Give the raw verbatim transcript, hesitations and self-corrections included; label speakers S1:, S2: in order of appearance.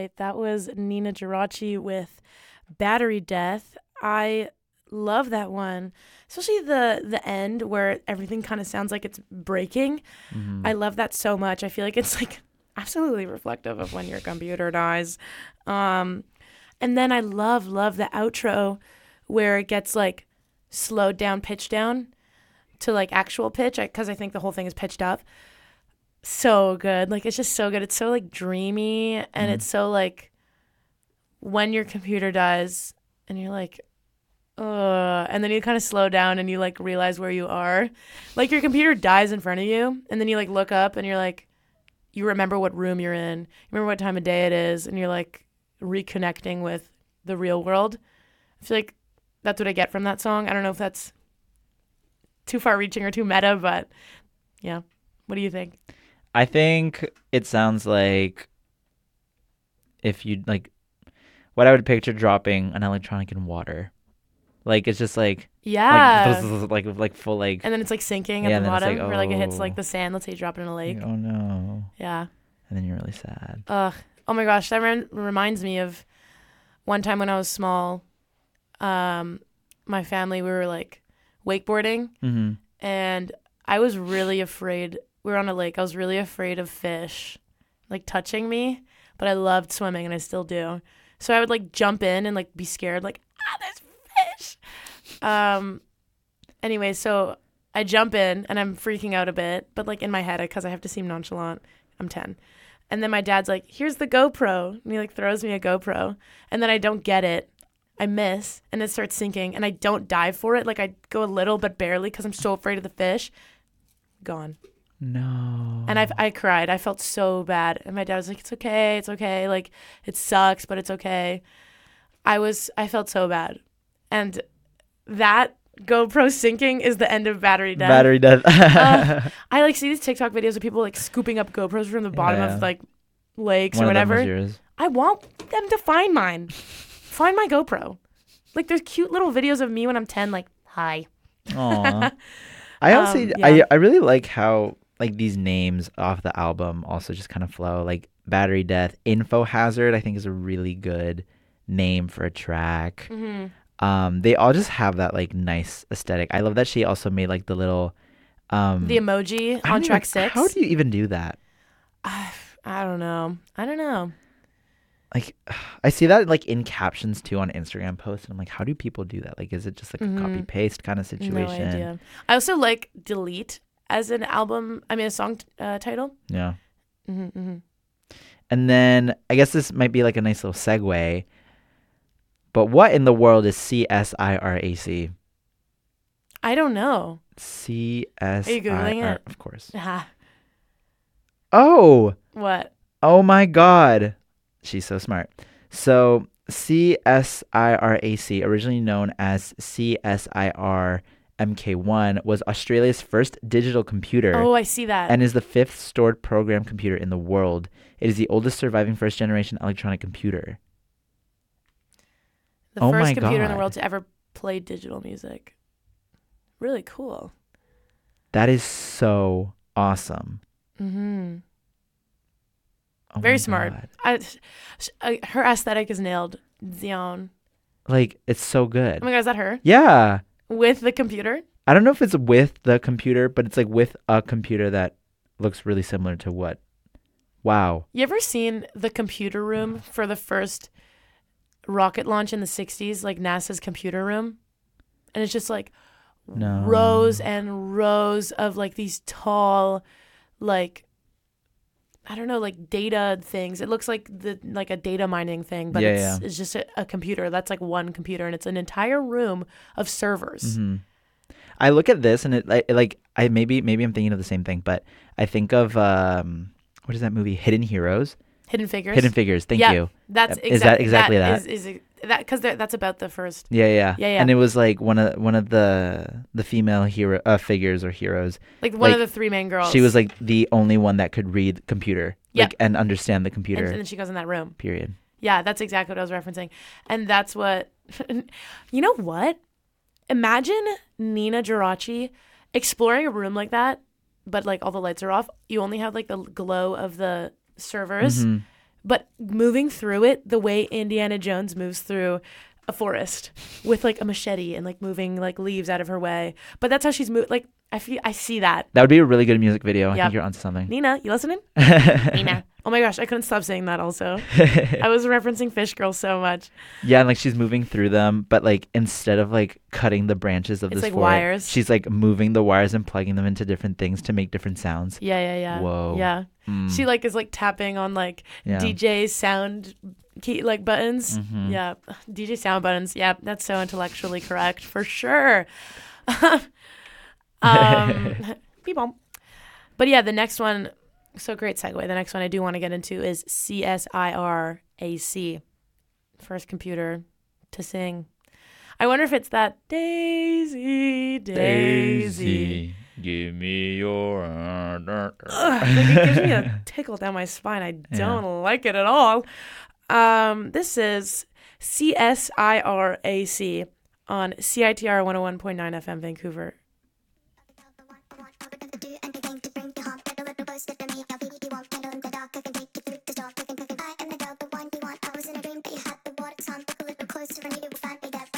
S1: right. That was Nina Geraci with Battery Death. I love that one, especially the the end where everything kind of sounds like it's breaking.
S2: Mm-hmm.
S1: I love that so much. I feel like it's like absolutely reflective of when your computer dies. Um, and then I love, love the outro where it gets like slowed down, pitched down to like actual pitch, because I, I think the whole thing is pitched up. So good. Like, it's just so good. It's so like dreamy, and
S2: Mm-hmm.
S1: it's so like when your computer dies and you're like, uh, and then you kind of slow down and you like realize where you are. Like, your computer dies in front of you, and then you like look up and you're like, you remember what room you're in, you remember what time of day it is, and you're like reconnecting with the real world. I feel like that's what I get from that song. I don't know if that's too far reaching or too meta, but yeah. What do you think?
S2: I think it sounds like if you like what I would picture dropping an electronic in water. Like, it's just like
S1: Yeah.
S2: like like, like full like
S1: And then it's like sinking at
S2: Yeah,
S1: the
S2: and then it's
S1: bottom,
S2: like,
S1: where like it hits
S2: oh.
S1: like the sand. Let's say you drop it in a lake.
S2: oh no.
S1: Yeah.
S2: And then you're really sad.
S1: Ugh. Oh my gosh, that rem- reminds me of one time when I was small. Um, my family, we were like wakeboarding,
S2: Mm-hmm.
S1: and I was really afraid. We were on a lake. I was really afraid of fish, like touching me. But I loved swimming, and I still do. So I would like jump in and like be scared, like, ah, there's fish. Um. Anyway, so I jump in and I'm freaking out a bit, but like in my head, because I have to seem nonchalant. I'm ten. And then my dad's like, here's the GoPro. And he like throws me a GoPro. And then I don't get it. I miss, and it starts sinking, and I don't dive for it. Like, I go a little, but barely, because I'm so afraid of the fish. Gone.
S2: No.
S1: And I I cried. I felt so bad. And my dad was like, it's okay. It's okay. Like, it sucks, but it's okay. I was, I felt so bad. And that GoPro sinking is the end of battery death.
S2: Battery death.
S1: uh, I like see these TikTok videos of people like scooping up GoPros from the bottom
S2: Yeah.
S1: of like lakes
S2: One
S1: or
S2: of them was
S1: whatever.
S2: yours.
S1: I want them to find mine. Find my GoPro. Like, there's cute little videos of me when I'm ten, like, hi.
S2: Aw. I also
S1: Um,
S2: I
S1: yeah.
S2: I really like how like these names off the album also just kind of flow. Like Battery Death, Info Hazard, I think is a really good name for a track.
S1: Mm-hmm.
S2: Um, they all just have that like nice aesthetic. I love that she also made like the little um
S1: The emoji
S2: I
S1: on
S2: don't
S1: track
S2: even-
S1: six.
S2: How do you even do that?
S1: I, I don't know. I don't know.
S2: Like, I see that like in captions too on Instagram posts, and I'm like, how do people do that? Like, is it just like
S1: Mhm.
S2: a copy paste kind of situation?
S1: No idea. I also like Delete as an album, I mean, a song uh, title.
S2: Yeah.
S1: Mm-hmm, mm-hmm.
S2: And then I guess this might be like a nice little segue. But what in the world is C S I R A C?
S1: I don't know.
S2: C S I R.
S1: Are you Googling it?
S2: Of course.
S1: Ah,
S2: Oh,
S1: what?
S2: oh my God. She's so smart. So C S I R A C, originally known as C S I R M K one, was Australia's first digital computer.
S1: Oh, I see that.
S2: And is the fifth stored program computer in the world. It is the oldest surviving first-generation electronic computer.
S1: the
S2: oh
S1: first
S2: my
S1: computer in the
S2: God.
S1: world to ever play digital music. Really cool.
S2: That is so awesome.
S1: Mm-hmm.
S2: Oh
S1: Very
S2: my
S1: smart.
S2: God.
S1: I, sh- I, her aesthetic is nailed. Zion.
S2: Like, it's so good.
S1: Oh my God, is that her?
S2: Yeah.
S1: With the computer?
S2: I don't know if it's with the computer, but it's like with a computer that looks really similar to what. Wow.
S1: You ever seen the computer room for the first rocket launch in the sixties, like NASA's computer room? And it's just like
S2: No.
S1: rows and rows of like these tall, like, I don't know, like data things. It looks like the like a data mining thing, but
S2: Yeah,
S1: it's
S2: yeah.
S1: it's just a, a computer. That's like one computer, and it's an entire room of servers.
S2: hmm I look at this and it like, like I maybe maybe I'm thinking of the same thing, but I think of um what is that movie? Hidden Heroes.
S1: Hidden Figures.
S2: Hidden Figures. Thank
S1: Yeah,
S2: you.
S1: That's
S2: Is that exactly that?
S1: Is, is it- that because that's about the first.
S2: Yeah, yeah,
S1: Yeah, yeah.
S2: And it was like one of one of the the female hero uh, figures or heroes.
S1: Like one
S2: Like,
S1: of the three main girls.
S2: She was like the only one that could read computer,
S1: Yeah.
S2: like and understand the
S1: and,
S2: computer.
S1: and then she goes in that room.
S2: Period.
S1: Yeah, that's exactly what I was referencing. And that's what, you know what? Imagine Nina Geraci exploring a room like that, but like all the lights are off. You only have like the glow of the servers,
S2: Mhm.
S1: but moving through it the way Indiana Jones moves through a forest with like a machete and like moving like leaves out of her way. But that's how she's moved. Like I feel I see that.
S2: That would be a really good music video. I
S1: Yep.
S2: think you're onto something.
S1: Nina, you listening? Nina. Oh my gosh, I couldn't stop saying that also. I was referencing Fish Girl so much.
S2: Yeah, and like she's moving through them, but like instead of like cutting the branches of
S1: It's
S2: this
S1: like
S2: forest,
S1: wires.
S2: she's like moving the wires and plugging them into different things to make different sounds.
S1: Yeah, yeah, yeah.
S2: Whoa.
S1: Yeah.
S2: Mm.
S1: She like is like tapping on like
S2: Yeah.
S1: D J sound key like buttons.
S2: Mhm.
S1: Yeah. D J sound buttons. Yeah, that's so intellectually correct for sure. um people. But yeah, the next one, so great segue. The next one I do want to get into is C S I R A C. First computer to sing. I wonder if it's that Daisy, Daisy.
S2: give me your.
S1: Ugh, like it gives me a tickle down my spine. I don't
S2: Yeah.
S1: like it at all. Um, this is C S I R A C on C I T R one oh one point nine F M Vancouver.